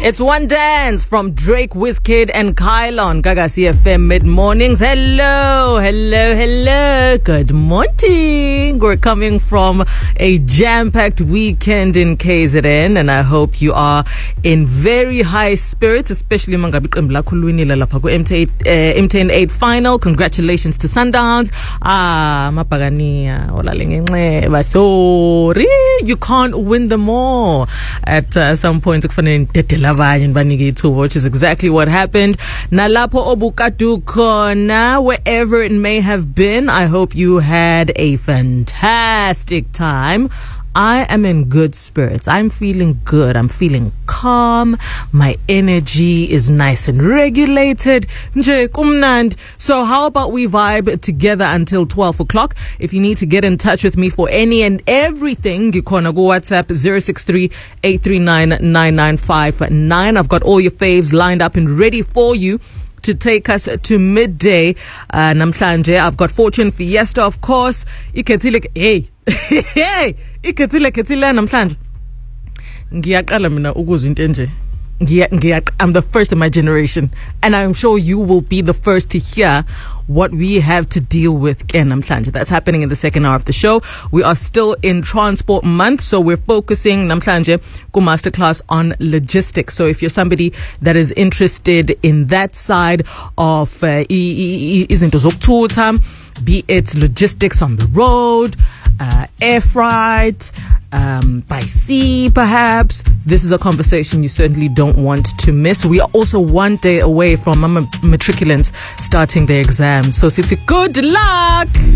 It's One Dance from Drake, Wizkid, and Kylon. Gagasi FM mid-mornings. Hello. Good morning. We're coming from a jam-packed weekend in KZN, and I hope you are in very high spirits, especially MTN 8 final. Congratulations to Sundowns. Sorry, you can't win them all. At some point, which is exactly what happened. Nalapo obukatu kona, wherever it may have been, I hope you had a fantastic time. I am in good spirits. I'm feeling good. I'm feeling calm. My energy is nice and regulated. So how about we vibe together until 12 o'clock? If you need to get in touch with me for any and everything, you can go WhatsApp 063-839-9959. I've got all your faves lined up and ready for you to take us to midday. Namhlanje, I've got Fortune Fiesta, of course. Hey. Ikethile namhlanje. Ngiyaqala mina ukuzwa into enje. I'm the first in my generation, and I'm sure you will be the first to hear what we have to deal with. That's happening in the second hour of the show. We are still in Transport Month, so we're focusing namhlanje ku masterclass on logistics. So if you're somebody that is interested in that side of izinto zokuthutha, be it logistics on the road, air freight, by sea perhaps, this is a conversation you certainly don't want to miss. We are also one day away from matriculants starting their exams, so it's good luck.